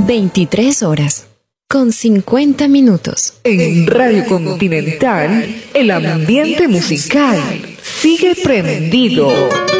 23 horas, con 50 minutos. En Radio Continental, el ambiente musical sigue prendido.